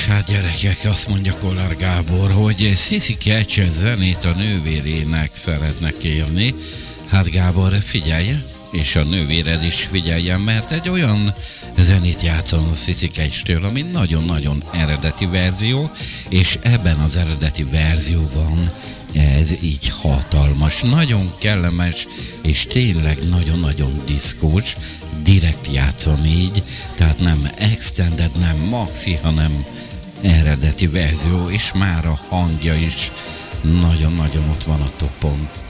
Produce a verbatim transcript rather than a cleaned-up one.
És hát gyerekek, azt mondja Kollár Gábor, hogy Sissy Catch zenét a nővérének szeretne kérni. Hát Gábor, figyelj, és a nővéred is figyeljen, mert egy olyan zenét játszom a Sissy Catch-től, ami nagyon-nagyon eredeti verzió, és ebben az eredeti verzióban ez így hatalmas, nagyon kellemes, és tényleg nagyon-nagyon diszkós, direkt játszom így, tehát nem extended, nem maxi, hanem eredeti verzió, és már a hangja is nagyon-nagyon ott van a topon.